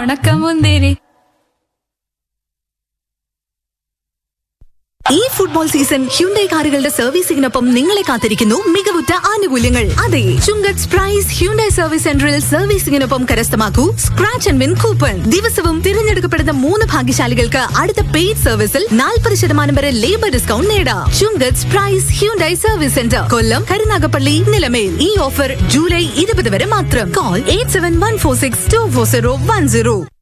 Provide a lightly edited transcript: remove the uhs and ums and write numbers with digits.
ഉണക്കമുന്തിരി. ഈ football season Hyundai കാറുകളുടെ സർവീസിംഗിനൊപ്പം നിങ്ങളെ കാത്തിരിക്കുന്നു മികവുറ്റ ആനുകൂല്യങ്ങൾ. അതെ, ചുങ്കത്ത് പ്രൈസ് ഹ്യുണ്ടൈ സർവീസ് സെന്ററിൽ സർവീസിംഗിനൊപ്പം കരസ്ഥമാക്കൂ സ്ക്രാച്ച് ആൻഡ് വിൻ കൂപ്പൺ. ദിവസവും തിരഞ്ഞെടുക്കപ്പെടുന്ന 3 ഭാഗ്യശാലികൾക്ക് അടുത്ത പെയ്ഡ് സർവീസിൽ 40% വരെ ലേബർ ഡിസ്കൗണ്ട് നേടാം. ചുങ്കത്ത് പ്രൈസ് ഹ്യുണ്ടൈ സർവീസ് സെന്റർ, കൊല്ലം, കരുനാഗപ്പള്ളി, നിലമേൽ. ഈ ഓഫർ ജൂലൈ 20 വരെ മാത്രം. കോൾ 8714624010.